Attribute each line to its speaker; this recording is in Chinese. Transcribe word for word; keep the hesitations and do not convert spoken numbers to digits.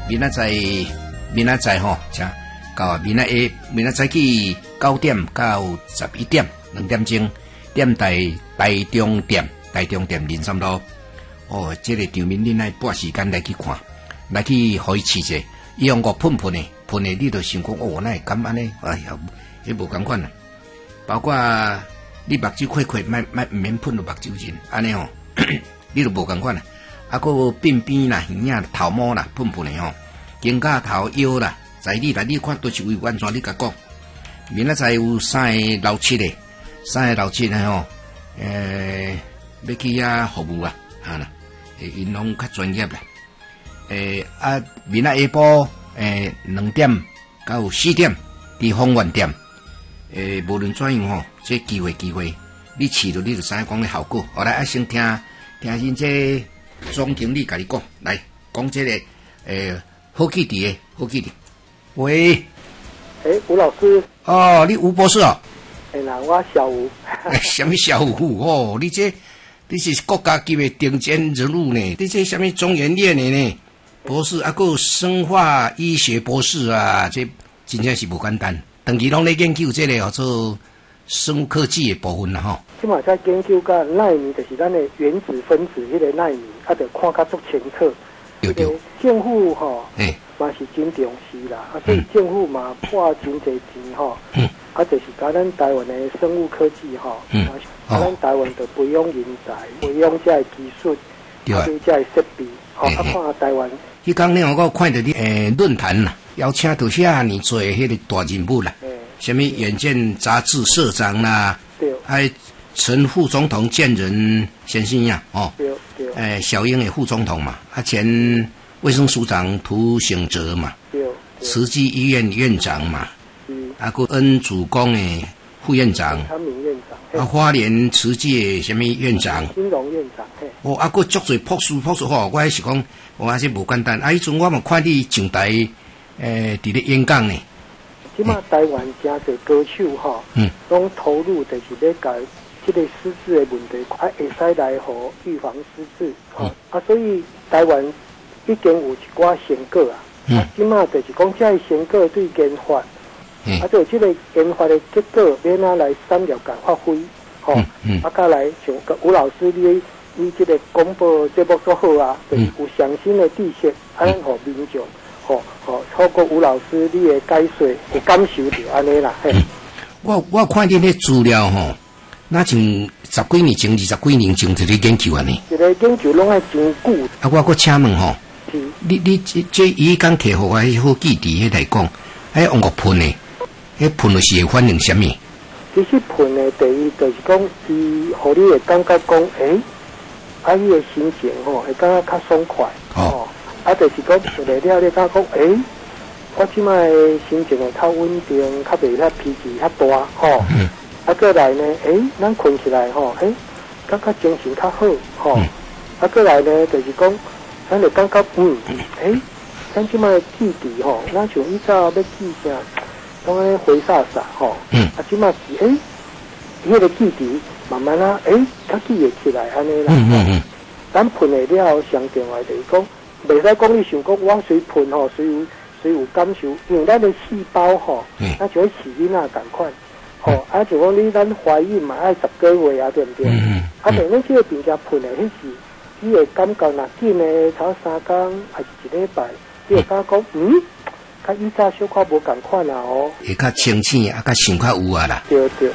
Speaker 1: 明仔载，明仔载吼，请到明仔下，明仔早起九点到十一点，两点钟，点台台中店，台中店林森路。哦，这个场面恁来拨时间来去看，来去可以试者。伊用个喷喷的，喷的你就想讲哦，那会咁安尼？哎呀，迄无共款啦。包括你目睭开开，莫莫毋免喷到目睭前，安尼吼，你就无共款啦。啊，个鬢边啦、耳仔、头毛啦，喷喷的吼，肩胛头、腰啦，在你来你看都是为完全你甲讲。明仔载有三个老七的，三个老七的吼，诶、要去遐服务啊，啊啦，因拢较专业啦。诶、啊，明仔下晡诶两点到四点伫丰源店，诶、无论怎样吼，这机会机会，你试了你就知影讲的效果。后来啊，先听听恁这总经理甲你讲，来讲这个诶、好记伫诶，好记伫。喂，
Speaker 2: 诶、吴老师。
Speaker 1: 哦，你吴博士哦。
Speaker 2: 诶、啦，我小吴。
Speaker 1: 什么小吴哦？你这你是国家级的顶尖人物呢？你这什么中研院的呢？博士啊，个生化医学博士啊，这真正是不简单。长期拢咧研究这个叫做生物科技的部分啦，吼。
Speaker 2: 即嘛在研究个纳米，就是咱的原子分子迄个纳米，啊，得看较足清楚。
Speaker 1: 对对。
Speaker 2: 政府吼，
Speaker 1: 诶，
Speaker 2: 嘛是真重视啦，啊，所以政府嘛花真侪钱吼，嗯，啊，就是甲咱台湾的生物科技吼，嗯，啊，咱台湾的培养人才，培养这技术，对啊，这设备，吼，啊，看台湾。
Speaker 1: 迄讲呢，我看到你诶论坛啦，邀请到遐尼做迄个大人物啦，什么《远见》杂志社长啦，对，还陈副总统见人先生呀，哦，对对，诶，小英的副总统嘛，啊前卫生署长涂省哲嘛，对，慈济医院院长嘛，嗯，啊个恩主公的副院长，
Speaker 2: 潘明院长，
Speaker 1: 啊花莲慈济的什么院长，
Speaker 2: 金融院长，嘿，
Speaker 1: 哦，啊个足侪博士博士吼，我还是讲。我还是无简单，啊！迄阵我嘛看你上台，诶，伫咧演讲呢。
Speaker 2: 即马台湾真侪歌手吼，嗯，拢投入就是咧解即个失智的问题，啊，会使来互预防失智，吼、嗯、啊，所以台湾已经有一寡成果啊。嗯。啊，即马就是讲，这个成果对研发，嗯，啊，就即个研发的结果，要哪来产业界发挥，吼、哦，嗯，嗯，啊，再来像吴老师你。伊即个广播节目做好啊，就是有上新的知识，啊，咱互民众，吼吼，透过吴老师你的解说，会感受到安尼啦。嘿，
Speaker 1: 我我看恁迄资料吼，那像十几年前、二十几年前就咧研究安尼。
Speaker 2: 一个研究拢爱真久。
Speaker 1: 啊，我搁请问吼，你你这这伊讲摕互我迄好记伫迄来讲，迄用个喷的，迄喷的是会反映什么？
Speaker 2: 其实喷的第一就是讲，伊互你会感觉讲，诶。啊，伊的心情吼，会感觉较爽快，哦，啊，就是讲做了了，你感觉讲，诶，我即摆心情会较稳定，较袂遐脾气较大，吼，嗯，啊，过来呢，诶，咱困起来吼，诶，感觉精神较好，吼，嗯、啊，过来呢，就是讲，咱就感觉，嗯，诶，咱即摆记忆吼，咱像以前要记啥，当然回煞煞，吼，嗯，啊，即摆是诶，迄个记忆。慢慢啊，诶、欸，较记会起来安尼啦。嗯嗯嗯。咱喷的了，上重要就是讲，袂使讲你想讲我随喷吼，随有随有感受，因为咱的细胞吼，那就会饲囡仔共款，吼、嗯，啊就讲你咱怀孕嘛爱十个月啊，对不对？嗯嗯。啊，但咱这个病家喷的，迄是你会感觉若紧的，头三工还是一礼拜，你会感觉讲，嗯，甲以前小可无共款啊哦。
Speaker 1: 会较清醒，啊，较想较有啊啦。
Speaker 2: 对对。